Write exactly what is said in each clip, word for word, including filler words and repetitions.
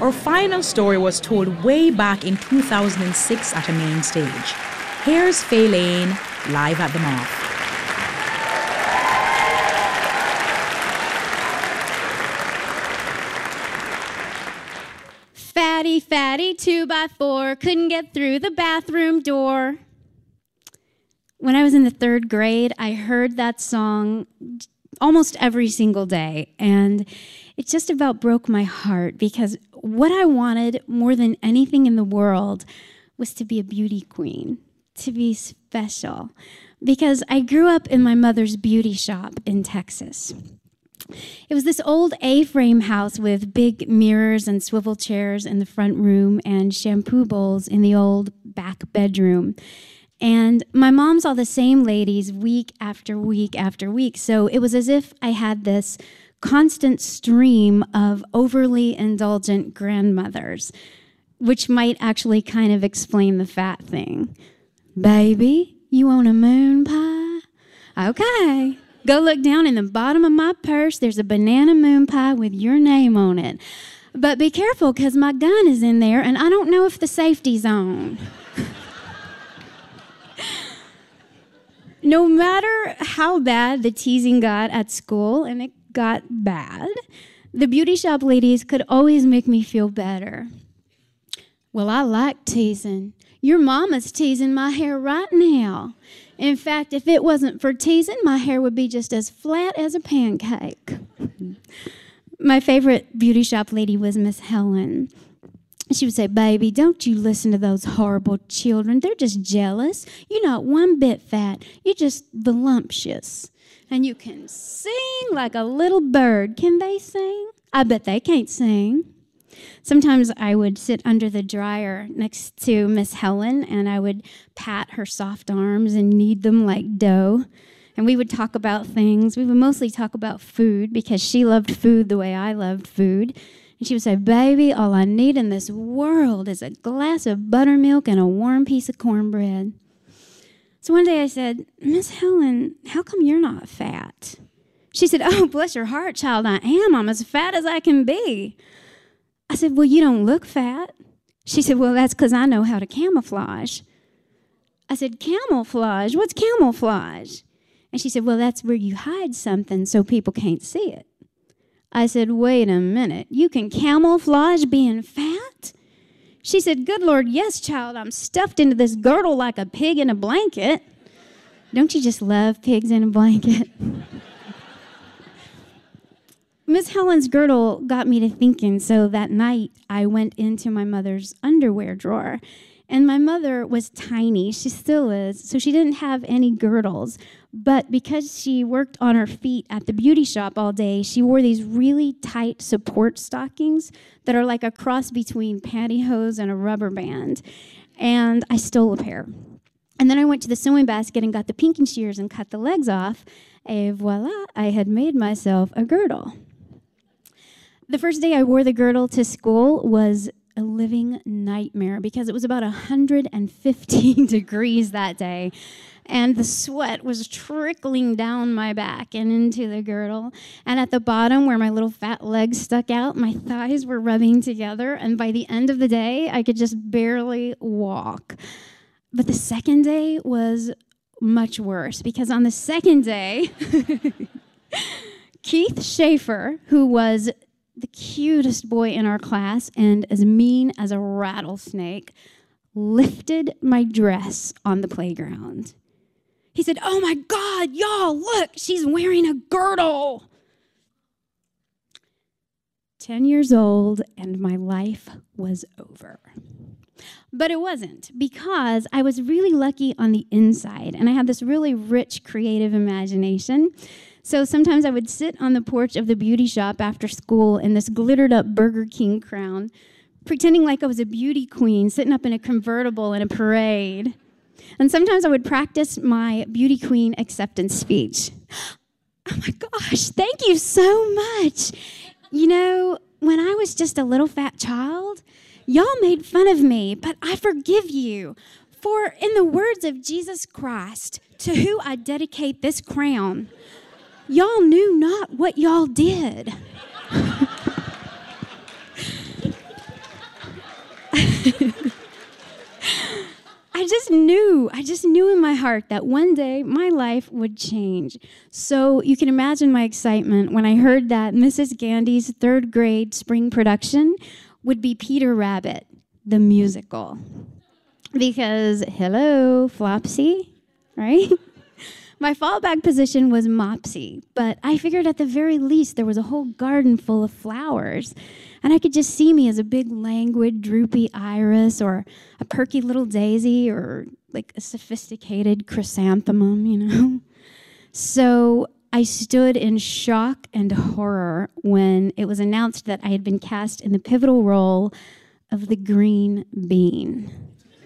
Our final story was told way back in two thousand six at a main stage. Here's Faye Lane, live at the Moth. Fatty, fatty, two by four, couldn't get through the bathroom door. When I was in the third grade, I heard that song almost every single day, and it just about broke my heart because what I wanted more than anything in the world was to be a beauty queen, to be special, because I grew up in my mother's beauty shop in Texas. It was this old A-frame house with big mirrors and swivel chairs in the front room and shampoo bowls in the old back bedroom. And my mom saw the same ladies week after week after week, so it was as if I had this constant stream of overly indulgent grandmothers, which might actually kind of explain the fat thing. Baby, you want a moon pie? Okay. Go look down in the bottom of my purse. There's a banana moon pie with your name on it. But be careful, because my gun is in there, and I don't know if the safety's on. No matter how bad the teasing got at school, and it got bad, the beauty shop ladies could always make me feel better. Well, I like teasing. Your mama's teasing my hair right now. In fact, if it wasn't for teasing, my hair would be just as flat as a pancake. My favorite beauty shop lady was Miss Helen. She would say, baby, don't you listen to those horrible children. They're just jealous. You're not one bit fat. You're just voluptuous. And you can sing like a little bird. Can they sing? I bet they can't sing. Sometimes I would sit under the dryer next to Miss Helen, and I would pat her soft arms and knead them like dough. And we would talk about things. We would mostly talk about food because she loved food the way I loved food. And she would say, baby, all I need in this world is a glass of buttermilk and a warm piece of cornbread. So one day I said, Miss Helen, how come you're not fat? She said, oh, bless your heart, child, I am. I'm as fat as I can be. I said, well, you don't look fat. She said, well, that's because I know how to camouflage. I said, camouflage? What's camouflage? And she said, well, that's where you hide something so people can't see it. I said, wait a minute. You can camouflage being fat? She said, good Lord, yes, child. I'm stuffed into this girdle like a pig in a blanket. Don't you just love pigs in a blanket? Miss Helen's girdle got me to thinking, so that night I went into my mother's underwear drawer. And my mother was tiny. She still is, so she didn't have any girdles. But because she worked on her feet at the beauty shop all day, she wore these really tight support stockings that are like a cross between pantyhose and a rubber band. And I stole a pair. And then I went to the sewing basket and got the pinking shears and cut the legs off. Et voila, I had made myself a girdle. The first day I wore the girdle to school was a living nightmare because it was about one hundred fifteen degrees that day, and the sweat was trickling down my back and into the girdle. And at the bottom where my little fat legs stuck out, my thighs were rubbing together, and by the end of the day, I could just barely walk. But the second day was much worse because on the second day, Keith Schaefer, who was the cutest boy in our class and as mean as a rattlesnake, lifted my dress on the playground. He said, oh my God, y'all, look, she's wearing a girdle. Ten years old, and my life was over. But it wasn't, because I was really lucky on the inside, and I had this really rich, creative imagination. So sometimes I would sit on the porch of the beauty shop after school in this glittered up Burger King crown, pretending like I was a beauty queen sitting up in a convertible in a parade. And sometimes I would practice my beauty queen acceptance speech. Oh my gosh, thank you so much. You know, when I was just a little fat child, y'all made fun of me, but I forgive you. For in the words of Jesus Christ, to who I dedicate this crown, y'all knew not what y'all did. I just knew in my heart that one day my life would change. So you can imagine my excitement when I heard that Missus Gandy's third grade spring production would be Peter Rabbit, the musical. Because, hello, Flopsy, right? My fallback position was Mopsy, but I figured at the very least there was a whole garden full of flowers, and I could just see me as a big, languid, droopy iris, or a perky little daisy, or like a sophisticated chrysanthemum, you know? So I stood in shock and horror when it was announced that I had been cast in the pivotal role of the Green Bean.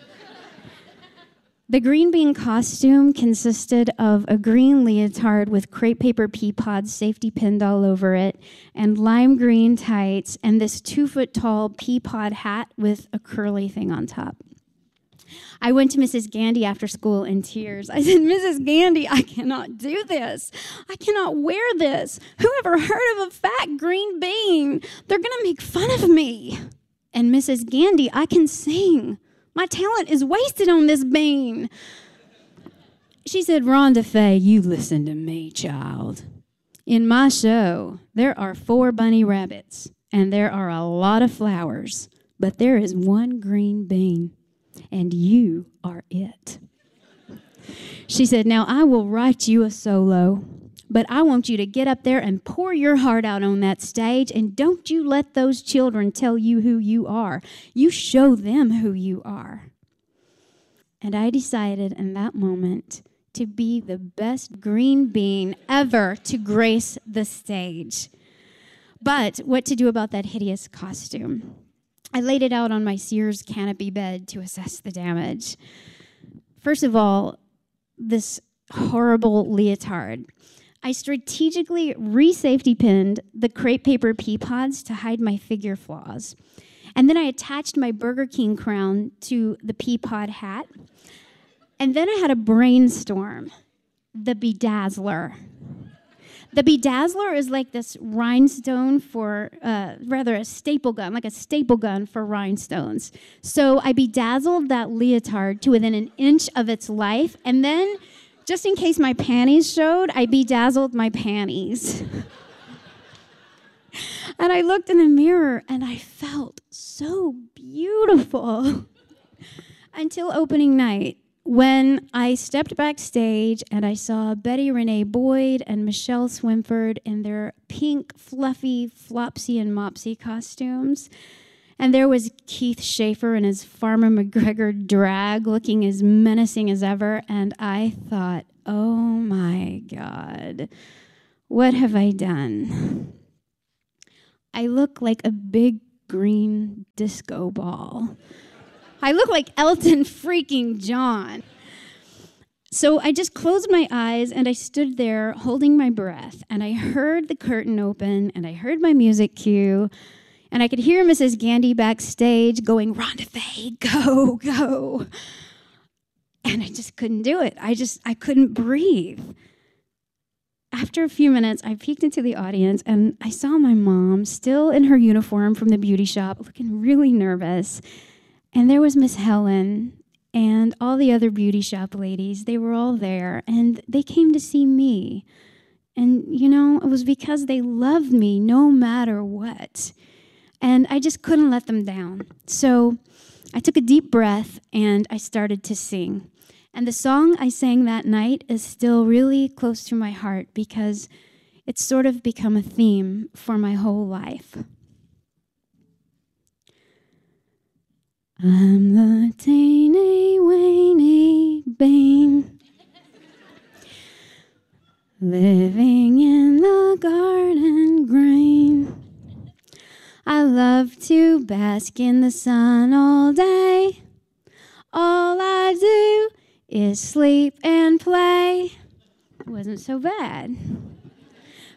The green bean costume consisted of a green leotard with crepe paper pea pods safety pinned all over it, and lime green tights, and this two-foot-tall pea pod hat with a curly thing on top. I went to Missus Gandy after school in tears. I said, Missus Gandy, I cannot do this. I cannot wear this. Who ever heard of a fat green bean? They're going to make fun of me. And Missus Gandy, I can sing. My talent is wasted on this bean. She said, Rhonda Faye, you listen to me, child. In my show, there are four bunny rabbits, and there are a lot of flowers, but there is one green bean, and you are it. She said, now I will write you a solo, but I want you to get up there and pour your heart out on that stage, and don't you let those children tell you who you are. You show them who you are. And I decided in that moment to be the best green bean ever to grace the stage. But what to do about that hideous costume? I laid it out on my Sears canopy bed to assess the damage. First of all, this horrible leotard. I strategically re-safety pinned the crepe paper pea pods to hide my figure flaws. And then I attached my Burger King crown to the pea pod hat. And then I had a brainstorm, the bedazzler. The bedazzler is like this rhinestone for, uh, rather a staple gun, like a staple gun for rhinestones. So I bedazzled that leotard to within an inch of its life, and then just in case my panties showed, I bedazzled my panties. And I looked in the mirror, and I felt so beautiful. Until opening night, when I stepped backstage and I saw Betty Renee Boyd and Michelle Swinford in their pink, fluffy, Flopsy and Mopsy costumes. And there was Keith Schaefer in his Farmer McGregor drag looking as menacing as ever. And I thought, oh my God, what have I done? I look like a big green disco ball. I look like Elton freaking John. So I just closed my eyes and I stood there holding my breath. And I heard the curtain open and I heard my music cue. And I could hear Missus Gandy backstage going, Rhonda Faye, go, go. And I just couldn't do it. I just, I couldn't breathe. After a few minutes, I peeked into the audience and I saw my mom still in her uniform from the beauty shop, looking really nervous. And there was Miss Helen and all the other beauty shop ladies. They were all there and they came to see me. And, you know, it was because they loved me no matter what. And I just couldn't let them down. So I took a deep breath and I started to sing. And the song I sang that night is still really close to my heart because it's sort of become a theme for my whole life. I'm the teeny weeny bean living in the garden green. I love to bask in the sun all day. All I do is sleep and play. It wasn't so bad.